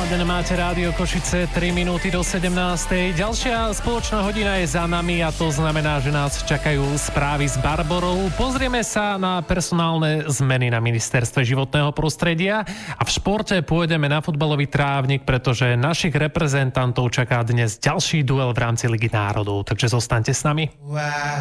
London, máte rádio Košice, 3 minúty do 17. Ďalšia spoločná hodina je za nami a to znamená, že nás čakajú správy s Barborou. Pozrieme sa na personálne zmeny na ministerstve životného prostredia a v športe pôjdeme na futbalový trávnik, pretože našich reprezentantov čaká dnes ďalší duel v rámci Ligy národov. Takže zostaňte s nami.